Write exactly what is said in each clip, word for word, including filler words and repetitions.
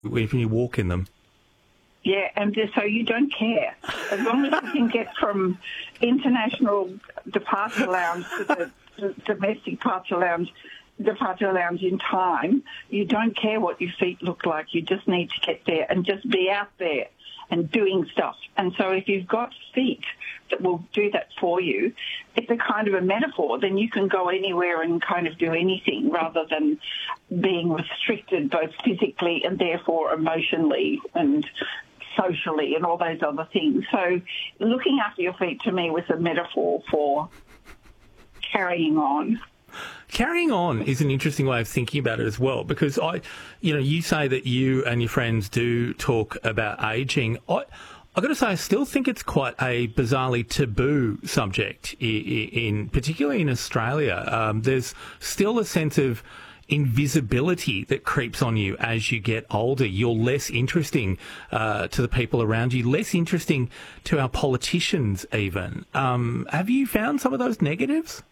when you walk in them. Yeah, and just so you don't care. As long as you can get from international departure lounge to the, the domestic departure lounge, departure lounge in time, you don't care what your feet look like. You just need to get there and just be out there and doing stuff. And so if you've got feet that will do that for you, it's a kind of a metaphor. Then you can go anywhere and kind of do anything rather than being restricted both physically and therefore emotionally and socially and all those other things. So looking after your feet to me was a metaphor for carrying on. Carrying on is an interesting way of thinking about it as well, because I, you know, you say that you and your friends do talk about ageing. I, I've got to say, I still think it's quite a bizarrely taboo subject, in, in particularly in Australia. Um, there's still a sense of invisibility that creeps on you as you get older. You're less interesting uh, to the people around you, less interesting to our politicians even. Um, have you found some of those negatives?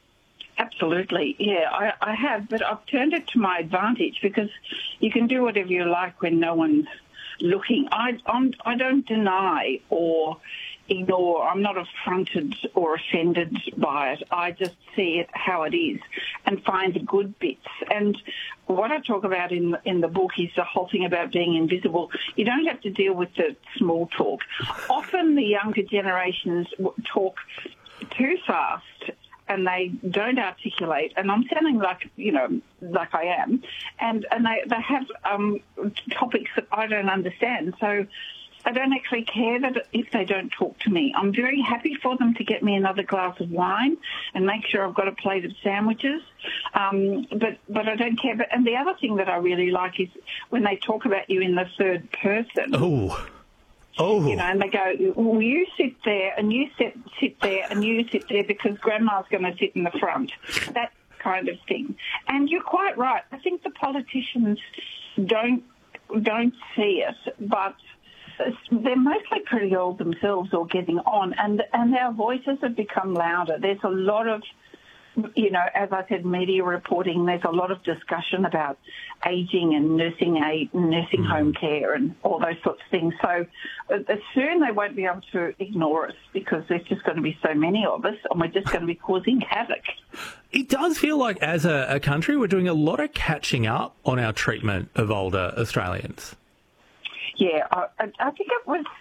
Absolutely, yeah, I, I have, but I've turned it to my advantage because you can do whatever you like when no one's looking. I, I'm, I don't deny or ignore. I'm not affronted or offended by it. I just see it how it is and find the good bits. And what I talk about in in the book is the whole thing about being invisible. You don't have to deal with the small talk. Often the younger generations talk too fast and they don't articulate, and I'm sounding like, you know, like I am, and, and they, they have um, topics that I don't understand. So I don't actually care that if they don't talk to me. I'm very happy for them to get me another glass of wine and make sure I've got a plate of sandwiches, um, but, but I don't care. But, and the other thing that I really like is when they talk about you in the third person. Oh. Oh. You know, and they go, well, you sit there and you sit, sit there and you sit there because Grandma's going to sit in the front. That kind of thing. And you're quite right. I think the politicians don't don't see it, but they're mostly pretty old themselves or getting on, and and our voices have become louder. There's a lot of, you know, as I said, media reporting. There's a lot of discussion about ageing and nursing aid, nursing home care and all those sorts of things. So uh, soon they won't be able to ignore us because there's just going to be so many of us and we're just going to be causing havoc. It does feel like as a, a country we're doing a lot of catching up on our treatment of older Australians. Yeah, I, I think it was,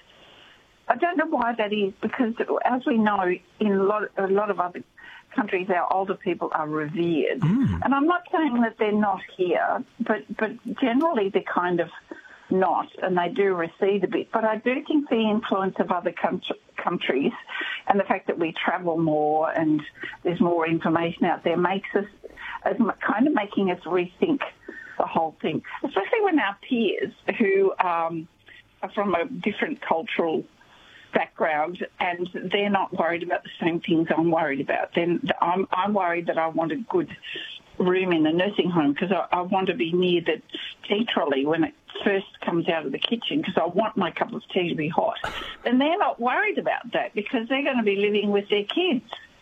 I don't know why that is, because as we know, in a lot, a lot of other countries, our older people are revered. Mm. And I'm not saying that they're not here, but, but generally they're kind of not, and they do recede a bit. But I do think the influence of other country, countries and the fact that we travel more and there's more information out there makes us, as kind of making us rethink the whole thing, especially when our peers who um, are from a different cultural background and they're not worried about the same things I'm worried about. Then I'm, I'm worried that I want a good room in a nursing home because I, I want to be near the tea trolley when it first comes out of the kitchen because I want my cup of tea to be hot. And they're not worried about that because they're going to be living with their kids.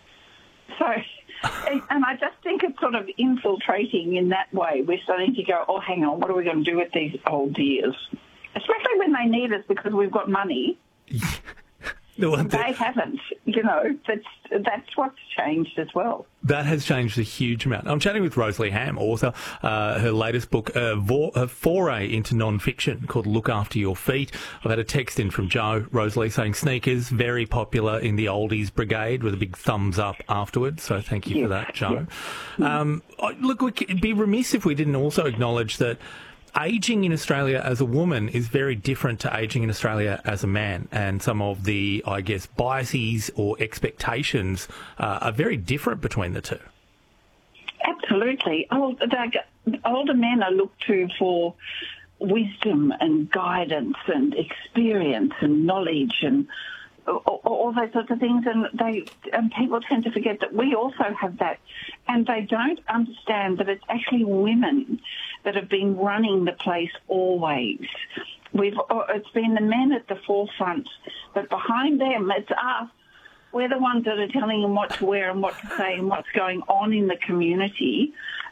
So, and I just think it's sort of infiltrating in that way. We're starting to go, oh, hang on, what are we going to do with these old dears? Especially when they need us because we've got money. The one that, they haven't, you know, that's, that's what's changed as well. That has changed a huge amount. I'm chatting with Rosalie Ham, author. Uh, her latest book, uh, vor- a foray into non-fiction called Look After Your Feet. I've had a text in from Joe, Rosalie, saying sneakers, very popular in the oldies brigade with a big thumbs up afterwards. So thank you yes. for that, Joe. Yes. Um, look, it'd be remiss if we didn't also acknowledge that ageing in Australia as a woman is very different to ageing in Australia as a man, and some of the, I guess, biases or expectations uh, are very different between the two. Absolutely. Old, older men are looked to for wisdom and guidance and experience and knowledge and all, all those sorts of things, and they and people tend to forget that we also have that, and they don't understand that it's actually women that have been running the place always. We've it's been the men at the forefront, but behind them it's us. We're the ones that are telling them what to wear and what to say and what's going on in the community.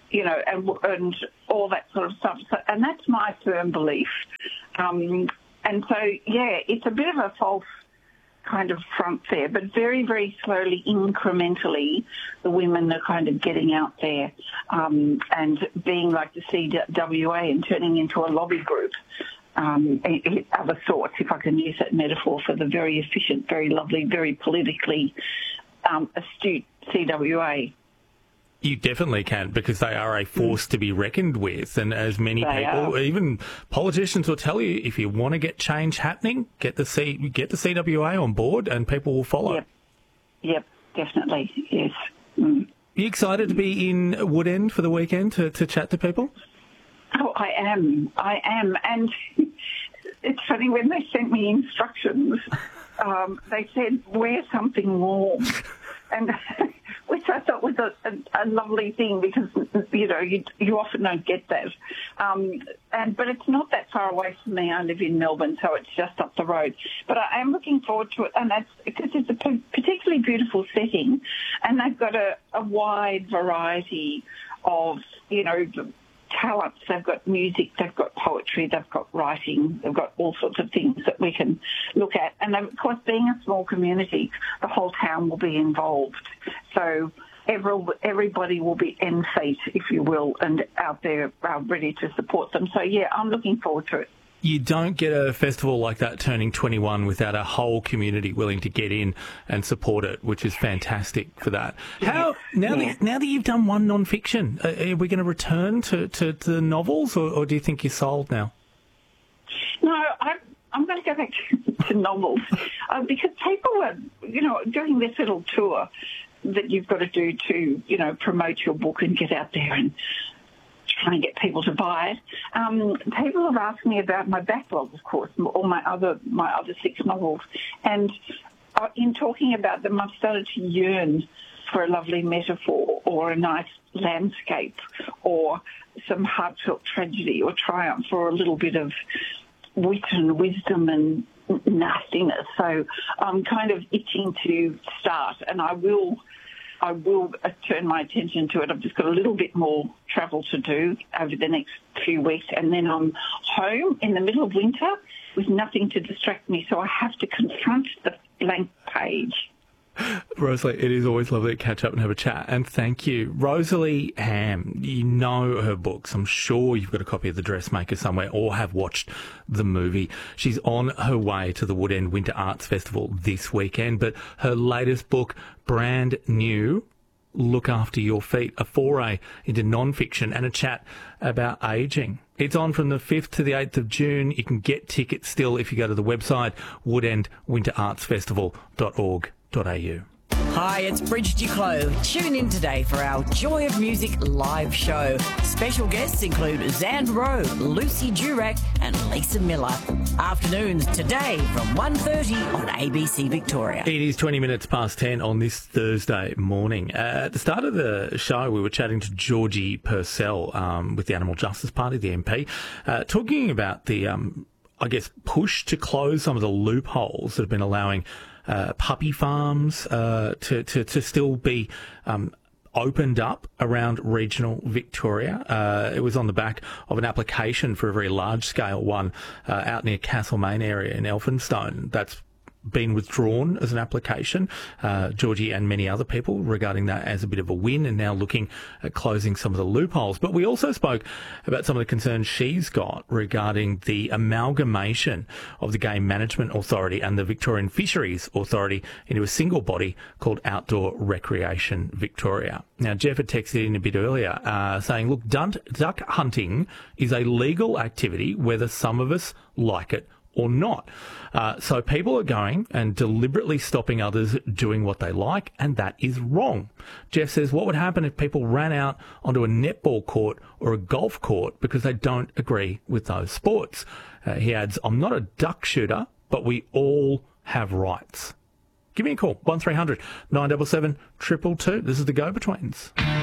you know, and, and all that sort of stuff. So, and that's my firm belief. Um, and so, yeah, it's a bit of a false kind of front there, but very, very slowly, incrementally, the women are kind of getting out there um, and being like the C W A and turning into a lobby group. Um, other sorts, if I can use that metaphor, for the very efficient, very lovely, very politically um, astute C W A. You definitely can, because they are a force to be reckoned with. And as many They people, are. even politicians, will tell you, if you want to get change happening, get the C, get the C W A on board, and people will follow. Yep, yep, definitely, yes. Mm. Are you excited to be in Woodend for the weekend to, to chat to people? Oh, I am. I am. And it's funny, when they sent me instructions, um, they said, wear something warm. And which I thought was a, a, a lovely thing, because, you know, you, you often don't get that. Um, and But it's not that far away from me. I live in Melbourne, so it's just up the road. But I am looking forward to it, and that's because it's a particularly beautiful setting, and they've got a, a wide variety of, you know, talents. They've got music, they've got poetry, they've got writing, they've got all sorts of things that we can look at. And of course, being a small community, the whole town will be involved. So every, everybody will be en fete, if you will, and out there uh, ready to support them. So yeah, I'm looking forward to it. You don't get a festival like that turning twenty-one without a whole community willing to get in and support it, which is fantastic for that. How now yeah. that now that you've done one non-fiction, are, are we going to return to, to, to the novels, or, or do you think you're sold now? No, I, I'm going to go back to, to novels uh, because people are, you know, doing this little tour that you've got to do to, you know, promote your book and get out there and try and get people to buy it. Um, people have asked me about my backlog, of course, all my other my other six novels, and uh, in talking about them, I've started to yearn for a lovely metaphor or a nice landscape or some heartfelt tragedy or triumph or a little bit of wit and wisdom and nastiness. So I'm kind of itching to start, and I will. I will uh, turn my attention to it. I've just got a little bit more travel to do over the next few weeks, and then I'm home in the middle of winter with nothing to distract me, so I have to confront the blank page. Rosalie, it is always lovely to catch up and have a chat, and thank you. Rosalie Ham, you know her books. I'm sure you've got a copy of The Dressmaker somewhere or have watched the movie. She's on her way to the Woodend Winter Arts Festival this weekend, but her latest book, brand new, Look After Your Feet, a foray into non-fiction and a chat about ageing. It's on from the fifth to the eighth of June. You can get tickets still if you go to the website woodend winter arts festival dot org dot a u. Hi, it's Bridget Duclos. Tune in today for our Joy of Music live show. Special guests include Zand Rowe, Lucy Durack and Lisa Miller. Afternoons today from one thirty on A B C Victoria. It is twenty minutes past ten on this Thursday morning. Uh, at the start of the show, we were chatting to Georgie Purcell um, with the Animal Justice Party, the M P, uh, talking about the, um, I guess, push to close some of the loopholes that have been allowing Uh, puppy farms uh, to, to, to still be um, opened up around regional Victoria. Uh, it was on the back of an application for a very large-scale one uh, out near Castlemaine area in Elphinstone. That's been withdrawn as an application. Uh, Georgie and many other people regarding that as a bit of a win, and now looking at closing some of the loopholes. But we also spoke about some of the concerns she's got regarding the amalgamation of the Game Management Authority and the Victorian Fisheries Authority into a single body called Outdoor Recreation Victoria. Now, Jeff had texted in a bit earlier uh, saying, look, duck, duck hunting is a legal activity whether some of us like it or not. Uh, so people are going and deliberately stopping others doing what they like, and that is wrong. Jeff says, what would happen if people ran out onto a netball court or a golf court because they don't agree with those sports? Uh, he adds, I'm not a duck shooter, but we all have rights. Give me a call, one three hundred nine seven seven two two two. This is the Go-Betweens.